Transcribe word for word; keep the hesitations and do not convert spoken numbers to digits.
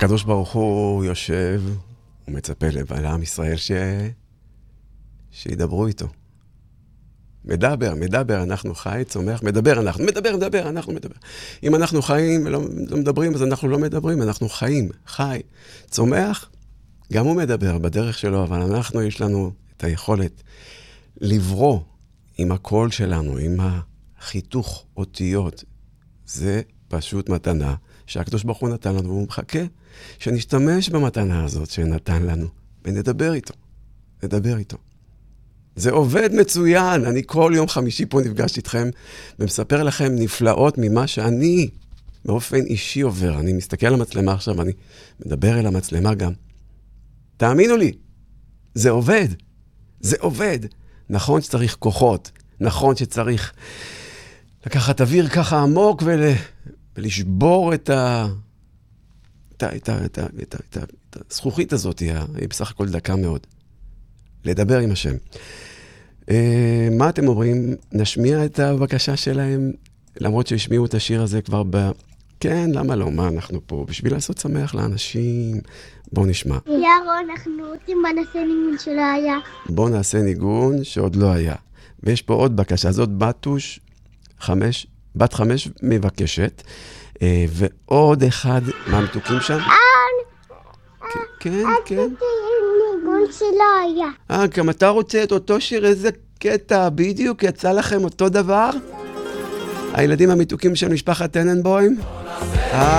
הקדוש ברוך הוא יושב ומצפה לעם ישראל ש... שידברו איתו. מדבר, מדבר, אנחנו חי, צומח, מדבר, אנחנו, מדבר, מדבר, אנחנו מדבר. אם אנחנו חיים ולא לא מדברים, אז אנחנו לא מדברים, אנחנו חיים, חי, צומח, גם הוא מדבר בדרך שלו, אבל אנחנו, יש לנו את היכולת לברוא עם הקול שלנו, עם החיתוך אותיות. זה פשוט מתנה שהקדוש ברוך הוא נתן לנו, והוא מחכה שנשתמש במתנה הזאת שנתן לנו, ונדבר איתו, נדבר איתו. זה עובד מצוין, אני כל יום חמישי פה נפגש איתכם, ומספר לכם נפלאות ממה שאני באופן אישי עובר. אני מסתכל על המצלמה עכשיו, אני מדבר אל המצלמה גם. תאמינו לי, זה עובד, זה עובד. נכון שצריך כוחות, נכון שצריך לקחת אוויר ככה עמוק ול... ולשבור את ה... את ה... את ה... את ה... את ה... את ה... את הזכוכית הזאת, היא בסך הכל דקה מאוד. לדבר עם השם. Uh, מה אתם אומרים? נשמיע את הבקשה שלהם, למרות שהשמיעו את השיר הזה כבר ב... כן, למה לא? מה אנחנו פה? בשביל לעשות שמח לאנשים. בואו נשמע. יארו, אנחנו רוצים בנעשה ניגון שלא היה. בואו נעשה ניגון שעוד לא היה. ויש פה עוד בקשה. זאת בתוש חמש, בת חמש מבקשת, uh, ועוד אחד מהמתוקים שם. כן, כן. ניגון שלא היה. אה, גם אתה רוצה את אותו שיר, איזה קטע, בדיוק יצא לכם אותו דבר? הילדים המתוקים של משפחת טננבוים? אה,